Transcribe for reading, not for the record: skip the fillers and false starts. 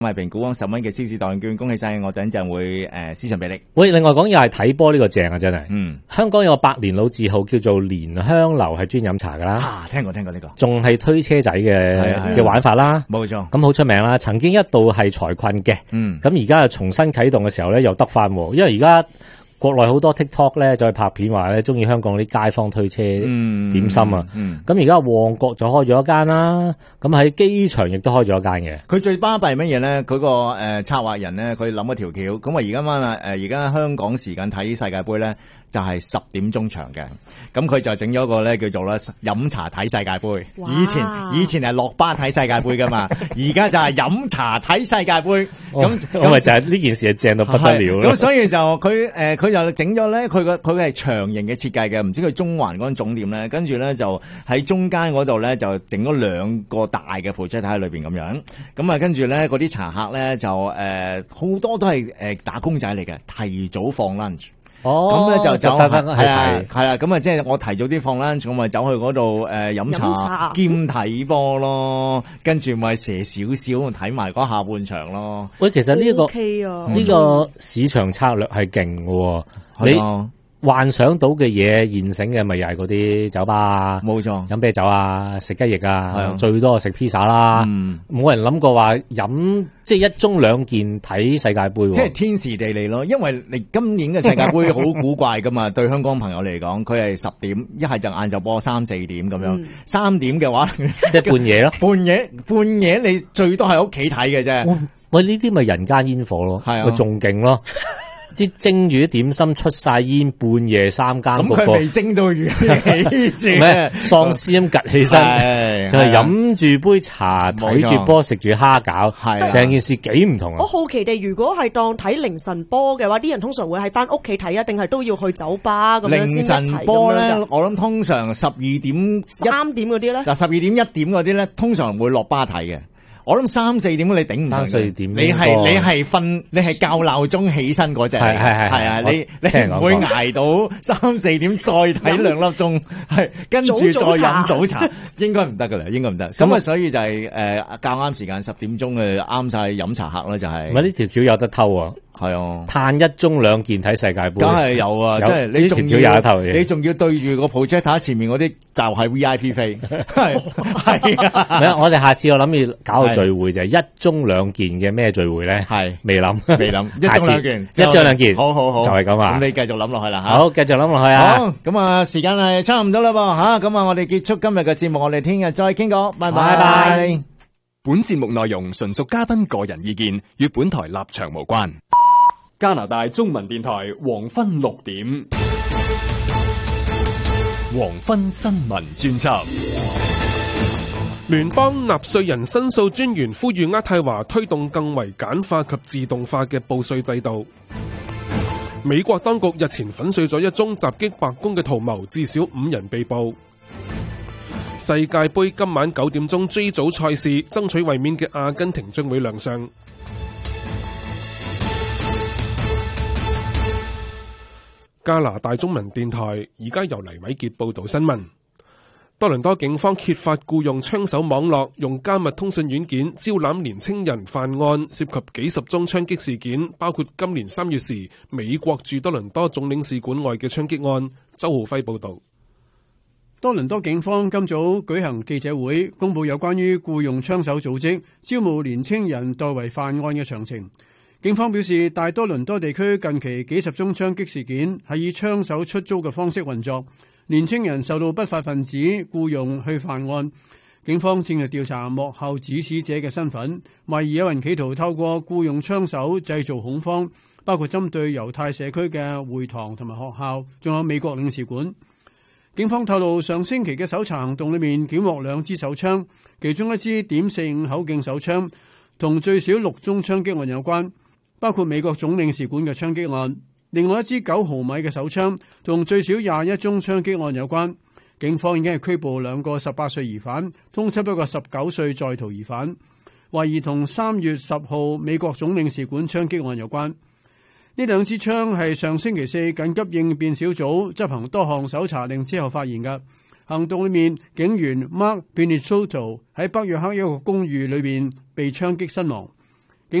咪評估10蚊嘅超市代券，恭喜晒我等陣會私信俾你。 喂，另外講又係睇波呢個正啊，真係。香港有個百年老字號叫做蓮香樓，係專飲茶噶啦。 聽過呢個。 仲係推車仔嘅玩法啦。 冇錯。 咁好出名啦，曾經一度係財困嘅。咁而家又重新啟動嘅時候咧，又得翻。因為而家國內好多 TikTok 咧，再拍片話咧，中意香港啲街坊推車點心啊。咁而家旺角就開咗一間啦，咁喺機場亦都開咗一間嘅。 佢最巴閉乜嘢咧？佢個策劃人咧，佢諗一條橋。咁而家香港時間睇世界盃咧，就係10點鐘場嘅。咁佢就整咗個咧叫做咧飲茶睇世界盃。以前係落巴睇世界盃噶嘛，而家就係飲茶睇世界盃。 咁咪就係呢件事係正到不得了咯。 咁所以就佢就整咗咧，佢係長形嘅設計嘅，唔知佢中環嗰間總店咧，跟住咧就喺中間嗰度咧就整咗2個大嘅 project 喺裏邊咁樣。咁啊跟住咧嗰啲茶客咧就好多都係打工仔嚟嘅，提早放 lunch。咁咧就走係啦，咁啊即係我提早啲放 lunch，我咪走去嗰度飲茶兼睇波咯，跟住咪射少少睇埋嗰下半場咯。 喂，其實呢個市場策略係勁嘅，你幻想到嘅嘢現成嘅咪又係嗰啲酒吧啊， 冇錯， 飲啤酒啊，食雞翼啊，最多係食披薩啦，冇人諗過話飲即係1盅2件睇世界盃， 即係天時地利咯。因為你今年嘅世界盃好古怪噶嘛，對香港朋友嚟講，佢係10點，一係就晏晝播3、4點咁樣，3點嘅話即係半夜咯， 半夜你最多喺屋企睇嘅啫。 喂，呢啲咪人間煙火咯，咪仲勁咯。啲蒸住啲點心出晒煙，半夜3更嗰個， 咁佢未蒸到魚起住咩？喪屍咁趌起身，就係飲住杯茶，睇住波，食住蝦餃，成件事幾唔同啊！ 我好奇地，如果係當睇凌晨波嘅話，啲人通常會喺翻屋企睇啊，定係都要去酒吧咁樣先一齊咁樣？ 凌晨波咧，我諗通常12點、 3點嗰啲咧， 嗱12點、1點嗰啲咧，通常會落巴睇嘅。我諗3、4點你頂唔順 3、4點， 你係瞓，你係校鬧鐘起身嗰隻，係啊，你唔會捱到3、4點再睇2粒鐘，係跟住再飲早茶，應該唔得噶啦，應該唔得。咁啊，所以就係較啱時間10點鐘嘅啱晒飲茶客啦，就係。 唔係呢條橋有得偷啊！ 係啊， 嘆1盅2件睇世界盃，梗係有啊！即係你仲要有頭，你仲要對住個 projector 前面嗰啲就係 VIP 飛，係啊！ 我哋下次我諗要搞個聚會就係1盅2件嘅咩聚會咧？係未諗， 1盅2件 ，1盅2件， 好就係咁啊！ 咁你繼續諗落去啦吓， 好，繼續諗落去啊！ 好，咁啊，時間係差唔多啦噃吓，咁啊，我哋結束今日嘅節目，我哋聽日再傾過，拜拜。 本節目內容純屬嘉賓個人意見，與本台立場無關。 加拿大中文電台黃昏6點， 黃昏新聞專輯。 聯邦納稅人申訴專員呼籲渥太華推動更為簡化及自動化嘅報稅制度。美國當局日前粉碎咗一宗襲擊白宮嘅圖謀，至少5人被捕。世界盃今晚9點鐘 J 組賽事，爭取衛冕嘅阿根廷將會亮相。加拿大中文電台而家由黎偉傑報道新聞。多倫多警方揭發僱用槍手網絡，用加密通訊軟件招攬年青人犯案，涉及幾十宗槍擊事件，包括今年3月時美國駐多倫多總領事館外嘅槍擊案。周浩輝報道。 多倫多警方今早舉行記者會，公布有關於僱用槍手組織招募年青人代為犯案嘅詳情。警方表示，大多倫多地區近期幾十宗槍擊事件係以槍手出租嘅方式運作，年青人受到不法分子僱用去犯案。警方正係調查幕後指使者嘅身份，懷疑有人企圖透過僱用槍手製造恐慌，包括針對猶太社區嘅會堂同埋學校，仲有美國領事館。警方透露，上星期嘅搜查行動裏面檢獲2支手槍，其中一支.45口徑手槍同最少6宗槍擊案有關，包括美國總領事館嘅槍擊案，另外一支9毫米嘅手槍同最少21宗槍擊案有關。警方已經係拘捕2個18歲疑犯，通緝一個19歲在逃疑犯，懷疑同3月10號美國總領事館槍擊案有關。呢2支槍係上星期4緊急應變小組執行多項搜查令之後發現嘅。行動裏面，警員 Mark Pinichotto 喺北約克一個公寓裏面被槍擊身亡。